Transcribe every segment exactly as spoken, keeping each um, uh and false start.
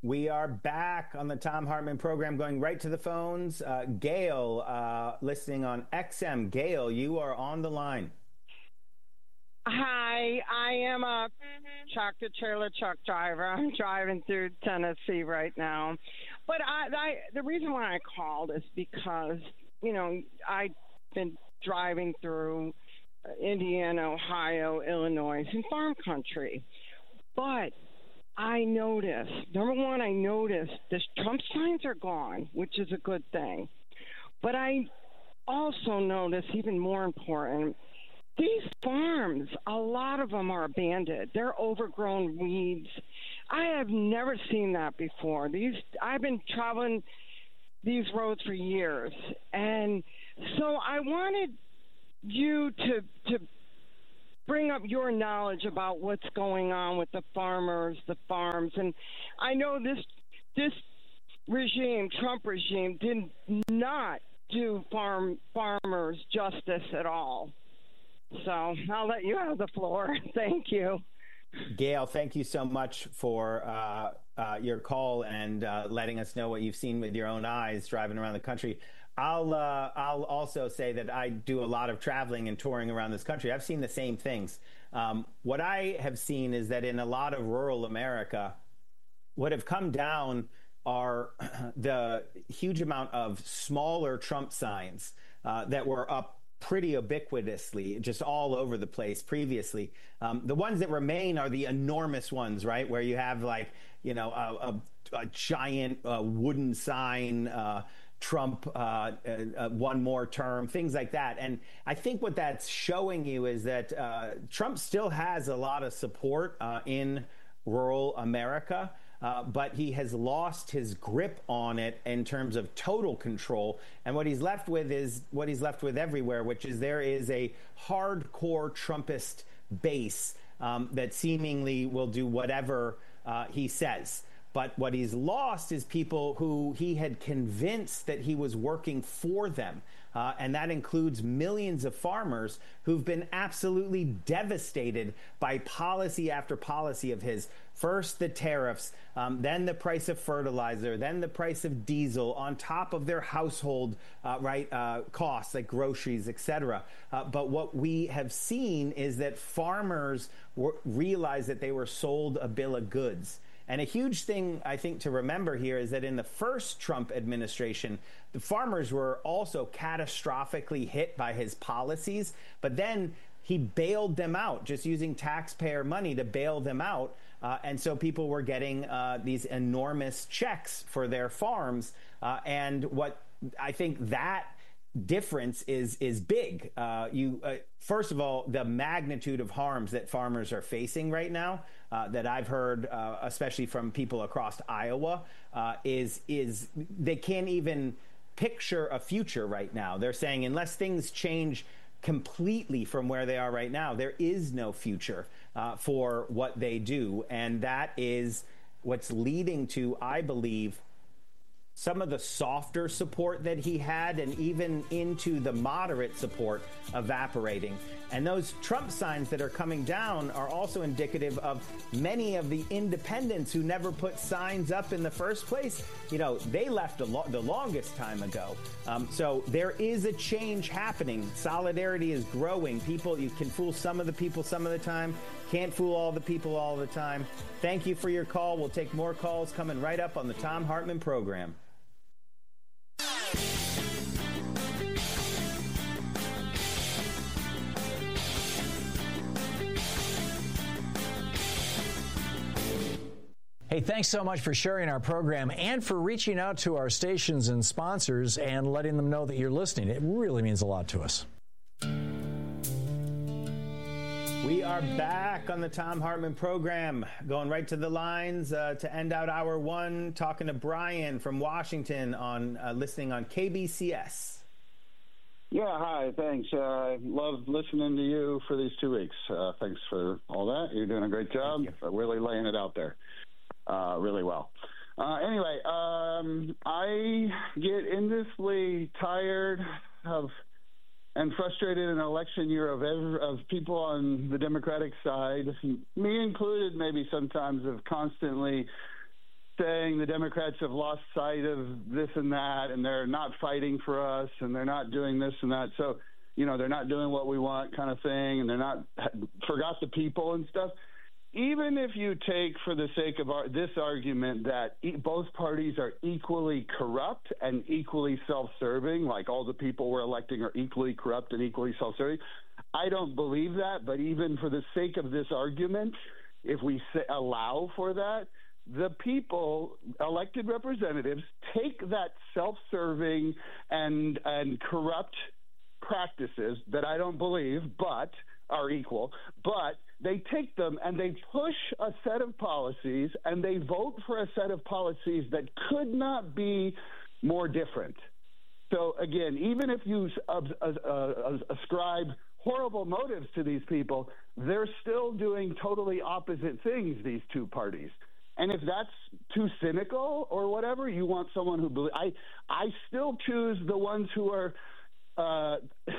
We are back on the Thom Hartmann program, going right to the phones. Uh, Gail, uh, listening on X M. Gail, you are on the line. Hi, I am a tractor trailer truck driver. I'm driving through Tennessee right now. But I, I, the reason why I called is because, you know, I've been driving through Indiana, Ohio, Illinois, and farm country. But I noticed, number one, I noticed the Trump signs are gone, which is a good thing. But I also noticed, even more important, these farms, a lot of them are abandoned. They're overgrown weeds. I have never seen that before. These I've been traveling these roads for years. And so I wanted you to to bring up your knowledge about what's going on with the farmers, the farms. And I know this this regime, Trump regime, did not do farm farmers justice at all. So I'll let you have the floor. Thank you. Gail, thank you so much for uh, uh, your call and uh, letting us know what you've seen with your own eyes driving around the country. I'll uh, I'll also say that I do a lot of traveling and touring around this country. I've seen the same things. Um, what I have seen is that in a lot of rural America, what have come down are the huge amount of smaller Trump signs uh, that were up pretty ubiquitously, just all over the place previously. Um, the ones that remain are the enormous ones, right? Where you have like, you know, a, a, a giant uh, wooden sign, uh, Trump, uh, uh, uh, one more term, things like that. And I think what that's showing you is that uh, Trump still has a lot of support uh, in rural America. Uh, but he has lost his grip on it in terms of total control. And what he's left with is what he's left with everywhere, which is there is a hardcore Trumpist base um, that seemingly will do whatever uh, he says. But what he's lost is people who he had convinced that he was working for them. Uh, and that includes millions of farmers who've been absolutely devastated by policy after policy of his. First, the tariffs, um, then the price of fertilizer, then the price of diesel on top of their household uh, right uh, costs like groceries, et cetera. Uh, but what we have seen is that farmers were, realized that they were sold a bill of goods. And a huge thing, I think, to remember here is that in the first Trump administration, the farmers were also catastrophically hit by his policies. But then he bailed them out, just using taxpayer money to bail them out. Uh, and so people were getting uh, these enormous checks for their farms. Uh, and what I think that difference is is big. Uh, you uh, first of all, the magnitude of harms that farmers are facing right now, uh, that I've heard, uh, especially from people across Iowa, uh, is is they can't even picture a future right now. They're saying unless things change completely from where they are right now, there is no future uh, for what they do, and that is what's leading to, I believe, some of the softer support that he had and even into the moderate support evaporating. And those Trump signs that are coming down are also indicative of many of the independents who never put signs up in the first place. You know, they left a lo- the longest time ago. Um, so there is a change happening. Solidarity is growing. People, you can fool some of the people some of the time. Can't fool all the people all the time. Thank you for your call. We'll take more calls coming right up on the Thom Hartmann program. Hey, thanks so much for sharing our program and for reaching out to our stations and sponsors and letting them know that you're listening. It really means a lot to us. We are back on the Thom Hartmann program, going right to the lines uh, to end out hour one, talking to Brian from Washington on uh, listening on K B C S. Yeah, hi, thanks. I uh, love listening to you for these two weeks. Uh, thanks for all that. You're doing a great job, really laying it out there uh, really well. Uh, anyway, um, I get endlessly tired of and frustrated in an election year of every, of people on the Democratic side, me included, maybe sometimes of constantly saying the Democrats have lost sight of this and that, and they're not fighting for us, and they're not doing this and that. So, you know, they're not doing what we want kind of thing, and they're not forgot the people and stuff. Even if you take, for the sake of our, this argument, that e- both parties are equally corrupt and equally self-serving, like all the people we're electing are equally corrupt and equally self-serving, I don't believe that. But even for the sake of this argument, if we say, allow for that, the people, elected representatives, take that self-serving and and corrupt practices that I don't believe, but are equal, but they take them and they push a set of policies and they vote for a set of policies that could not be more different. So again, even if you uh, uh, ascribe horrible motives to these people, they're still doing totally opposite things, these two parties. And if that's too cynical or whatever, you want someone who believes. I I still choose the ones who are uh,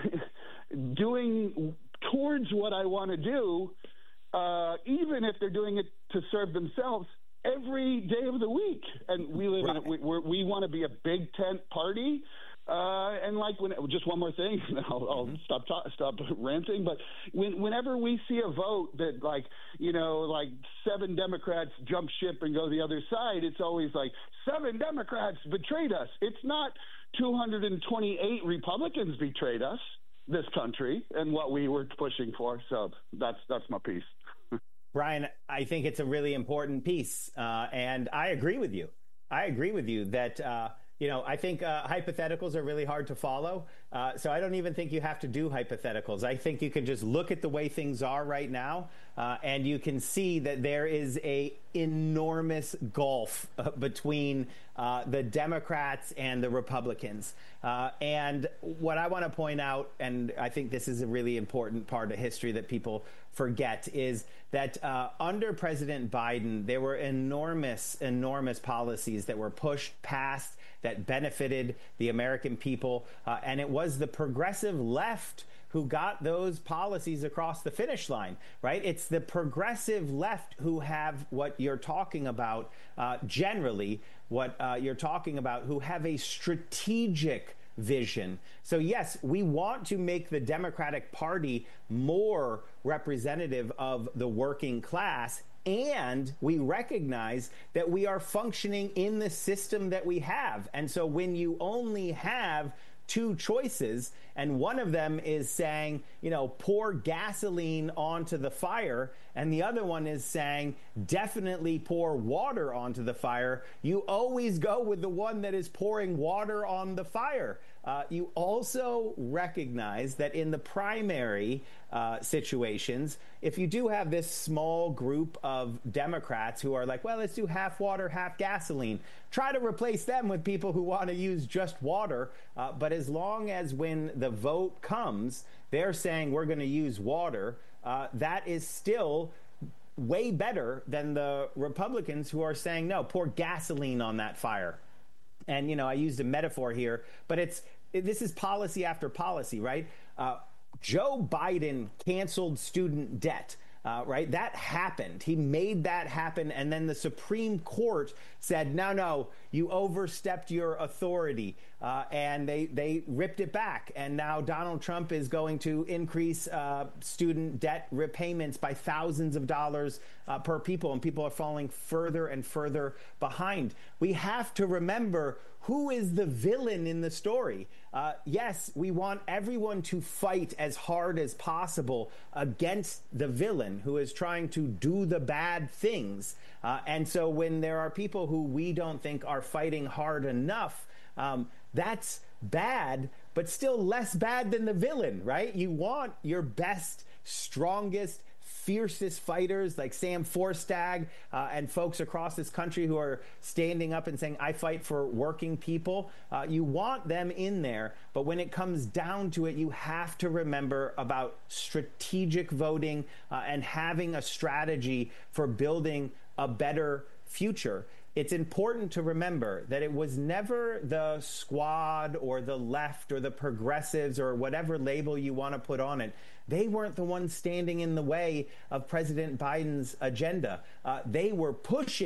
doing towards what I want to do, uh, even if they're doing it to serve themselves every day of the week. And we live right. in a, we, we're, we want to be a big tent party. Uh, and like when just one more thing, I'll, I'll stop ta- stop ranting. But when, whenever we see a vote that, like, you know, like seven Democrats jump ship and go the other side, it's always like seven Democrats betrayed us. It's not two hundred twenty-eight Republicans betrayed us, this country, and what we were pushing for. So that's that's my piece. Brian, I think it's a really important piece, uh, and I agree with you. I agree with you that. Uh, You know, I think uh, hypotheticals are really hard to follow. Uh, so I don't even think you have to do hypotheticals. I think you can just look at the way things are right now, uh, and you can see that there is a enormous gulf uh, between uh, the Democrats and the Republicans. Uh, and what I want to point out, and I think this is a really important part of history that people forget, is that uh, under President Biden, there were enormous, enormous policies that were pushed past that benefited the American people. Uh, and it was the progressive left who got those policies across the finish line, right? It's the progressive left who have what you're talking about, uh, generally, what uh, you're talking about, who have a strategic vision. So yes, we want to make the Democratic Party more representative of the working class, and we recognize that we are functioning in the system that we have. And so when you only have two choices, and one of them is saying, you know, pour gasoline onto the fire, and the other one is saying, definitely pour water onto the fire, you always go with the one that is pouring water on the fire. Uh, you also recognize that in the primary uh, situations, if you do have this small group of Democrats who are like, well, let's do half water, half gasoline, try to replace them with people who want to use just water. Uh, but as long as when the vote comes, they're saying we're going to use water, uh, that is still way better than the Republicans who are saying, no, pour gasoline on that fire. And, you know, I used a metaphor here, but it's this is policy after policy, right? Uh, Joe Biden canceled student debt. Uh, right? That happened. He made that happen. And then the Supreme Court said, no, no, you overstepped your authority. Uh, and they, they ripped it back. And now Donald Trump is going to increase uh, student debt repayments by thousands of dollars uh, per people. And people are falling further and further behind. We have to remember who is the villain in the story. Uh, yes, we want everyone to fight as hard as possible against the villain who is trying to do the bad things. Uh, and so when there are people who we don't think are fighting hard enough, um, that's bad, but still less bad than the villain, right? You want your best, strongest, fiercest fighters like Sam Forstag uh, and folks across this country who are standing up and saying, I fight for working people. Uh, you want them in there. But when it comes down to it, you have to remember about strategic voting uh, and having a strategy for building a better future. It's important to remember that it was never the squad or the left or the progressives or whatever label you want to put on it. They weren't the ones standing in the way of President Biden's agenda. Uh, they were pushing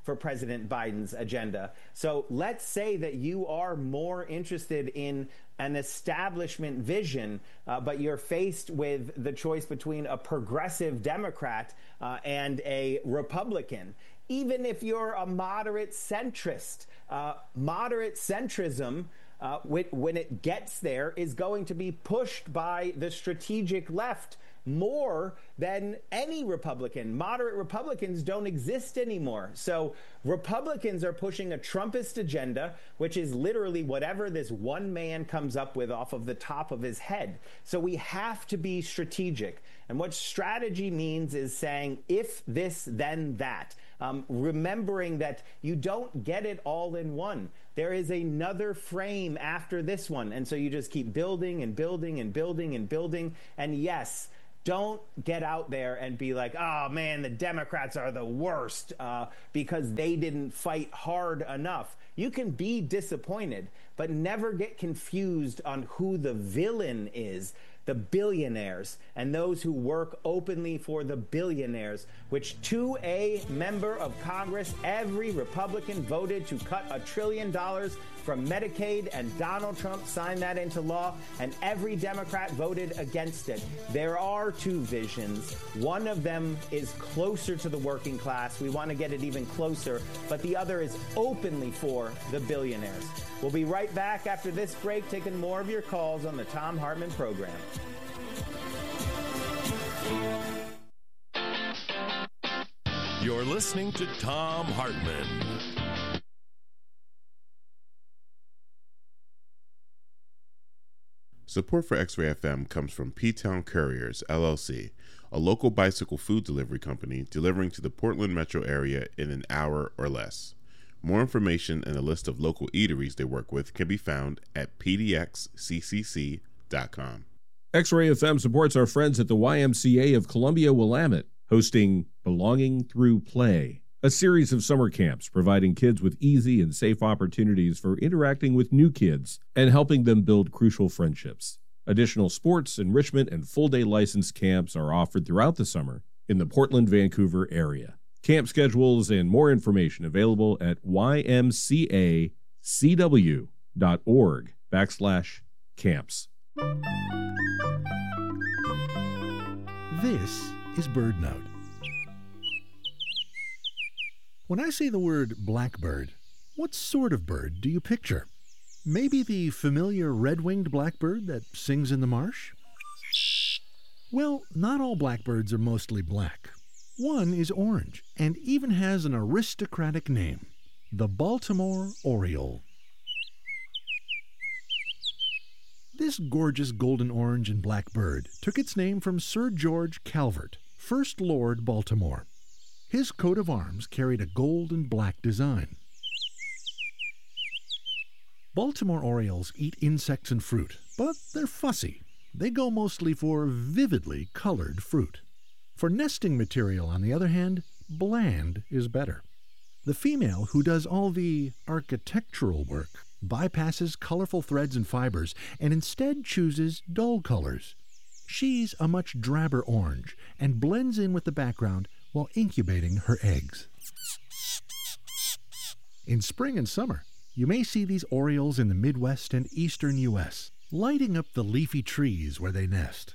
for President Biden's agenda. So let's say that you are more interested in an establishment vision, uh, but you're faced with the choice between a progressive Democrat uh, and a Republican. Even if you're a moderate centrist, uh, moderate centrism, uh, when it gets there, is going to be pushed by the strategic left more than any Republican. Moderate Republicans don't exist anymore. So Republicans are pushing a Trumpist agenda, which is literally whatever this one man comes up with off of the top of his head. So we have to be strategic. And what strategy means is saying, if this, then that. Um, remembering that you don't get it all in one. There is another frame after this one. And so you just keep building and building and building and building. And yes, don't get out there and be like, oh, man, the Democrats are the worst uh, because they didn't fight hard enough. You can be disappointed, but never get confused on who the villain is. The billionaires and those who work openly for the billionaires, which to a member of Congress, every Republican voted to cut a trillion dollars from Medicaid, and Donald Trump signed that into law, and every Democrat voted against it. There are two visions. One of them is closer to the working class. We want to get it even closer, but the other is openly for the billionaires. We'll be right back after this break, taking more of your calls on the Thom Hartmann program. You're listening to Thom Hartmann. Support for X-Ray F M comes from P-Town Couriers, L L C, a local bicycle food delivery company delivering to the Portland metro area in an hour or less. More information and a list of local eateries they work with can be found at p d x c c c dot com. X-Ray F M supports our friends at the Y M C A of Columbia Willamette, hosting Belonging Through Play, a series of summer camps providing kids with easy and safe opportunities for interacting with new kids and helping them build crucial friendships. Additional sports, enrichment, and full-day license camps are offered throughout the summer in the Portland-Vancouver area. Camp schedules and more information available at ymcacw.org backslash camps. This is BirdNote. When I say the word blackbird, what sort of bird do you picture? Maybe the familiar red-winged blackbird that sings in the marsh? Well, not all blackbirds are mostly black. One is orange and even has an aristocratic name, the Baltimore Oriole. This gorgeous golden orange and black bird took its name from Sir George Calvert, First Lord Baltimore. His coat of arms carried a gold and black design. Baltimore Orioles eat insects and fruit, but they're fussy. They go mostly for vividly colored fruit. For nesting material, on the other hand, bland is better. The female, who does all the architectural work, bypasses colorful threads and fibers and instead chooses dull colors. She's a much drabber orange and blends in with the background while incubating her eggs. In spring and summer, you may see these orioles in the Midwest and eastern U S, lighting up the leafy trees where they nest.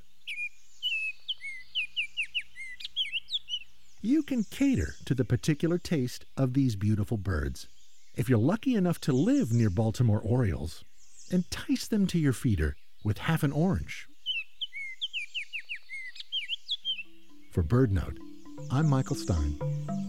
You can cater to the particular taste of these beautiful birds. If you're lucky enough to live near Baltimore Orioles, entice them to your feeder with half an orange. For BirdNote, I'm Michael Stein.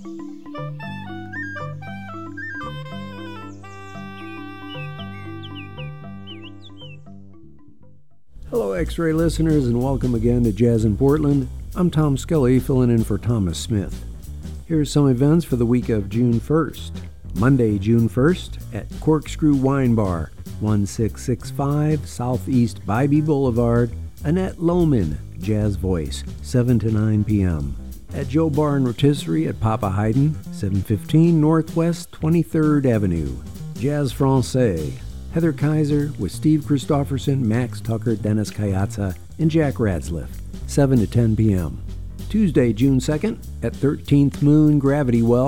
Hello, X-Ray listeners, and welcome again to Jazz in Portland. I'm Tom Scully, filling in for Thomas Smith. Here's some events for the week of June first. Monday, June first, at Corkscrew Wine Bar, one six six five Southeast Bybee Boulevard, Annette Lohman, Jazz Voice, seven to nine p.m. At Joe Bar and Rotisserie at Papa Haydn, seven fifteen Northwest twenty-third Avenue. Jazz Francais, Heather Kaiser with Steve Christofferson, Max Tucker, Dennis Kayatsa, and Jack Radsliff, seven to ten p.m. Tuesday, June second, at thirteenth Moon Gravity Well,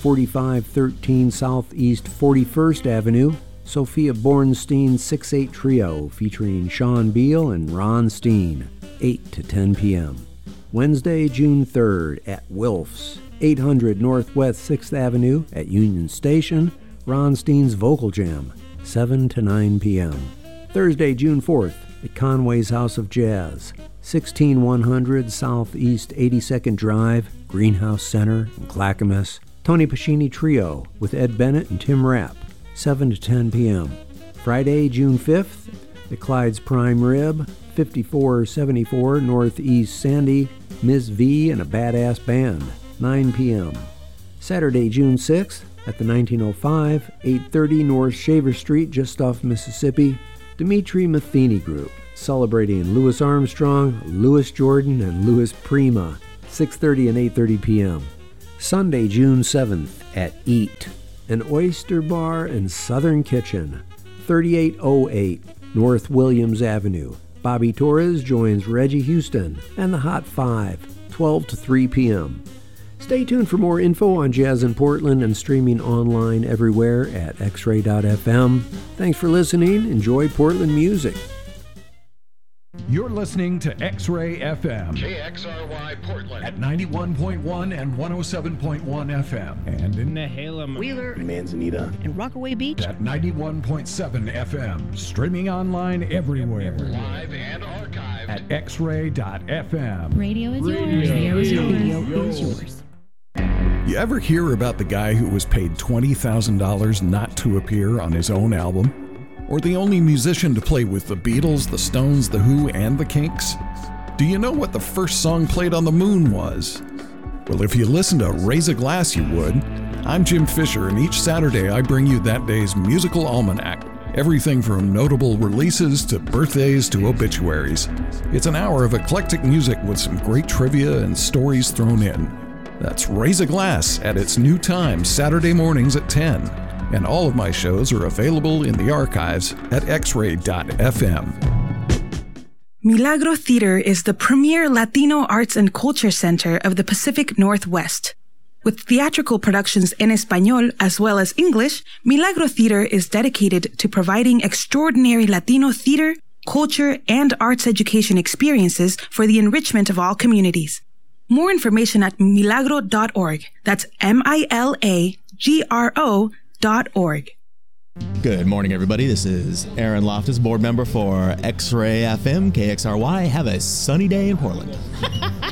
forty-five thirteen Southeast forty-first Avenue, Sophia Bornstein six eight Trio featuring Sean Beal and Ron Steen, eight to ten p.m. Wednesday, June third at Wilf's, eight hundred Northwest sixth Avenue at Union Station, Ron Steen's Vocal Jam, seven to nine p.m. Thursday, June fourth at Conway's House of Jazz, sixteen one hundred Southeast eighty-second Drive, Greenhouse Center in Clackamas, Tony Pascini Trio with Ed Bennett and Tim Rapp, seven to ten p.m. Friday, June fifth at Clyde's Prime Rib, fifty-four seventy-four Northeast Sandy, Miz V and a Badass Band, nine p.m. Saturday, June sixth at the nineteen oh five, eight thirty North Shaver Street, just off Mississippi, Dimitri Matheny Group, celebrating Louis Armstrong, Louis Jordan, and Louis Prima, six thirty and eight thirty p.m. Sunday, June seventh at Eat, an oyster bar and southern kitchen, thirty-eight oh eight North Williams Avenue. Bobby Torres joins Reggie Houston and the Hot Five, twelve to three p.m. Stay tuned for more info on Jazz in Portland and streaming online everywhere at x ray dot f m. Thanks for listening. Enjoy Portland music. You're listening to X-Ray F M. K X R Y Portland. At ninety-one point one and one oh seven point one F M. And in Nehalem, Wheeler, Manzanita, and Rockaway Beach. At ninety-one point seven F M. Streaming online everywhere. Live and archived. At x ray dot f m. Radio is yours. Radio is yours. Radio is yours. You ever hear about the guy who was paid twenty thousand dollars not to appear on his own album? Or the only musician to play with the Beatles, the Stones, the Who, and the Kinks? Do you know what the first song played on the moon was? Well, if you listen to Raise a Glass, you would. I'm Jim Fisher, and each Saturday I bring you that day's musical almanac. Everything from notable releases to birthdays to obituaries. It's an hour of eclectic music with some great trivia and stories thrown in. That's Raise a Glass at its new time, Saturday mornings at ten. And all of my shows are available in the archives at x ray dot f m. Milagro Theater is the premier Latino arts and culture center of the Pacific Northwest. With theatrical productions en español as well as English, Milagro Theater is dedicated to providing extraordinary Latino theater, culture, and arts education experiences for the enrichment of all communities. More information at milagro dot org. That's M I L A G R O dot org. Good morning, everybody. This is Aaron Loftus, board member for X-Ray F M, K X R Y. Have a sunny day in Portland.